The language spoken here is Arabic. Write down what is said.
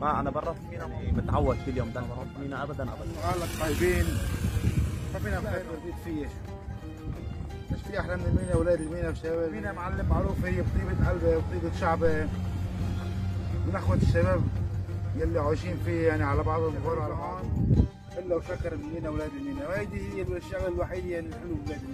انا برا في مينا متعود كل يوم ده بروح مينا ابدا. قال لك طيبين ما فينا خير برديت فيه. مش في احلى من المينا اولاد المينا وشباب المينا معلم معروف هي بطيبه قلبه وطيبه شعبه من اخوه الشباب يلي عايشين فيه يعني على بعضهم وعلى بعض الا وشكر المينا اولاد المينا، وهيدي هي الشغله الوحيده يعني الحلو بلاد المينا.